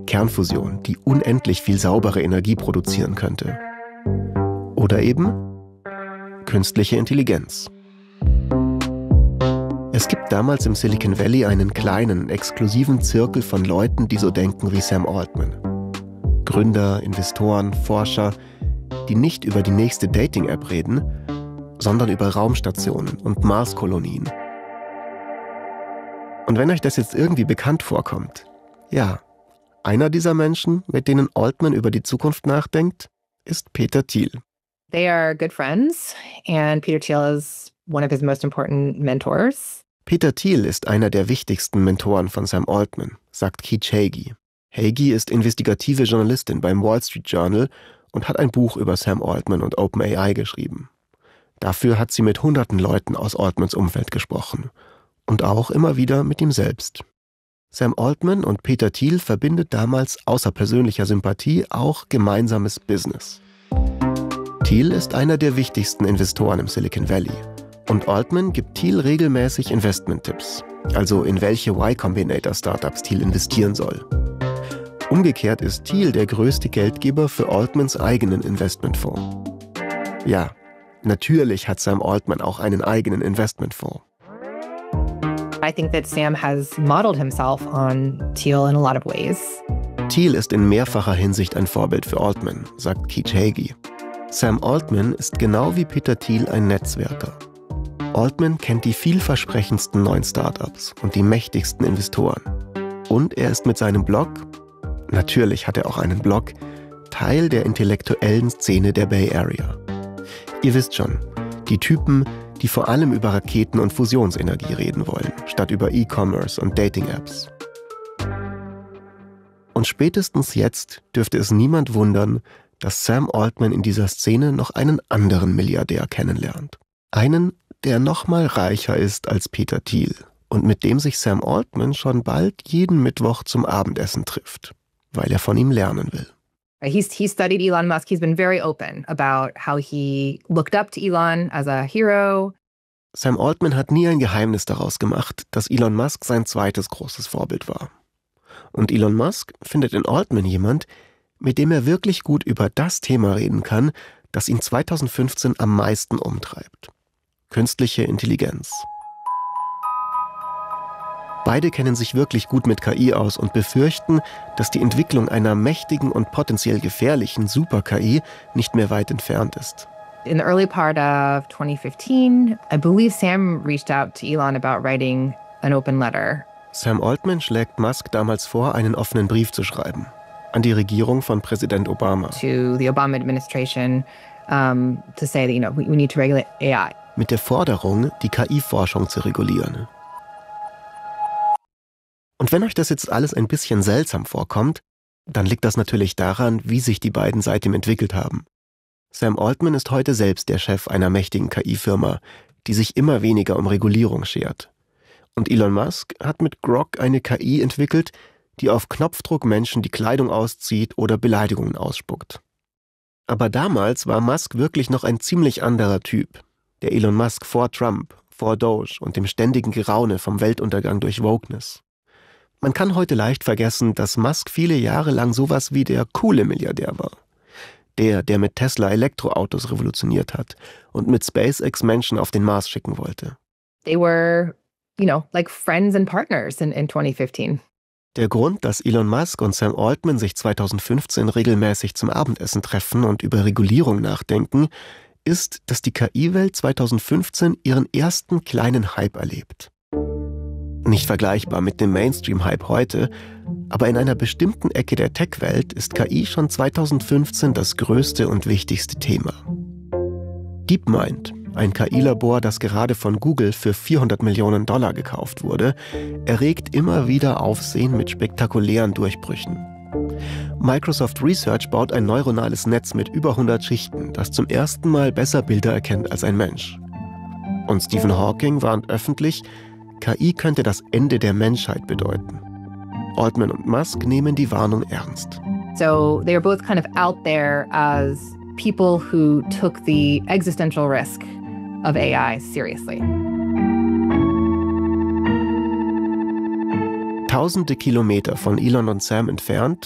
Kernfusion, die unendlich viel saubere Energie produzieren könnte. Oder eben künstliche Intelligenz. Es gibt damals im Silicon Valley einen kleinen, exklusiven Zirkel von Leuten, die so denken wie Sam Altman. Gründer, Investoren, Forscher, die nicht über die nächste Dating-App reden, sondern über Raumstationen und Marskolonien. Und wenn euch das jetzt irgendwie bekannt vorkommt, ja, einer dieser Menschen, mit denen Altman über die Zukunft nachdenkt, ist Peter Thiel. They are good friends and Peter Thiel is one of his most important mentors. Peter Thiel ist einer der wichtigsten Mentoren von Sam Altman, sagt Keech Hagey. Hagey ist investigative Journalistin beim Wall Street Journal und hat ein Buch über Sam Altman und OpenAI geschrieben. Dafür hat sie mit hunderten Leuten aus Altmans Umfeld gesprochen. Und auch immer wieder mit ihm selbst. Sam Altman und Peter Thiel verbindet damals außer persönlicher Sympathie auch gemeinsames Business. Thiel ist einer der wichtigsten Investoren im Silicon Valley. Und Altman gibt Thiel regelmäßig Investment-Tipps, also in welche Y-Combinator-Startups Thiel investieren soll. Umgekehrt ist Thiel der größte Geldgeber für Altmans eigenen Investmentfonds. Ja, natürlich hat Sam Altman auch einen eigenen Investmentfonds. I think that Sam has modeled himself on Thiel in a lot of ways. Thiel ist in mehrfacher Hinsicht ein Vorbild für Altman, sagt Keech Hagey. Sam Altman ist genau wie Peter Thiel ein Netzwerker. Altman kennt die vielversprechendsten neuen Startups und die mächtigsten Investoren. Und er ist mit seinem Blog, natürlich hat er auch einen Blog, Teil der intellektuellen Szene der Bay Area. Ihr wisst schon, die Typen, die vor allem über Raketen und Fusionsenergie reden wollen, statt über E-Commerce und Dating-Apps. Und spätestens jetzt dürfte es niemand wundern, dass Sam Altman in dieser Szene noch einen anderen Milliardär kennenlernt. Einen, der noch mal reicher ist als Peter Thiel und mit dem sich Sam Altman schon bald jeden Mittwoch zum Abendessen trifft, weil er von ihm lernen will. He studied Elon Musk. He's been very open about how he looked up to Elon as a hero. Sam Altman hat nie ein Geheimnis daraus gemacht, dass Elon Musk sein zweites großes Vorbild war. Und Elon Musk findet in Altman jemand, mit dem er wirklich gut über das Thema reden kann, das ihn 2015 am meisten umtreibt. Künstliche Intelligenz. Beide kennen sich wirklich gut mit KI aus und befürchten, dass die Entwicklung einer mächtigen und potenziell gefährlichen Super-KI nicht mehr weit entfernt ist. In the early part of 2015, I believe Sam reached out to Elon about writing an open letter. Sam Altman schlägt Musk damals vor, einen offenen Brief zu schreiben. An die Regierung von Präsident Obama. To the Obama administration, to say that, we need to regulate AI. Mit der Forderung, die KI-Forschung zu regulieren. Und wenn euch das jetzt alles ein bisschen seltsam vorkommt, dann liegt das natürlich daran, wie sich die beiden seitdem entwickelt haben. Sam Altman ist heute selbst der Chef einer mächtigen KI-Firma, die sich immer weniger um Regulierung schert. Und Elon Musk hat mit Grok eine KI entwickelt, die auf Knopfdruck Menschen die Kleidung auszieht oder Beleidigungen ausspuckt. Aber damals war Musk wirklich noch ein ziemlich anderer Typ. Der Elon Musk vor Trump, vor Doge und dem ständigen Geraune vom Weltuntergang durch Wokeness. Man kann heute leicht vergessen, dass Musk viele Jahre lang sowas wie der coole Milliardär war. Der mit Tesla Elektroautos revolutioniert hat und mit SpaceX Menschen auf den Mars schicken wollte. They were, like friends and partners in 2015. Der Grund, dass Elon Musk und Sam Altman sich 2015 regelmäßig zum Abendessen treffen und über Regulierung nachdenken, ist, dass die KI-Welt 2015 ihren ersten kleinen Hype erlebt. Nicht vergleichbar mit dem Mainstream-Hype heute, aber in einer bestimmten Ecke der Tech-Welt ist KI schon 2015 das größte und wichtigste Thema. DeepMind, ein KI-Labor, das gerade von Google für $400 Millionen gekauft wurde, erregt immer wieder Aufsehen mit spektakulären Durchbrüchen. Microsoft Research baut ein neuronales Netz mit über 100 Schichten, das zum ersten Mal besser Bilder erkennt als ein Mensch. Und Stephen Hawking warnt öffentlich, KI könnte das Ende der Menschheit bedeuten. Altman und Musk nehmen die Warnung ernst. So they are both kind of out there as people who took the existential risk of AI seriously. Tausende Kilometer von Elon und Sam entfernt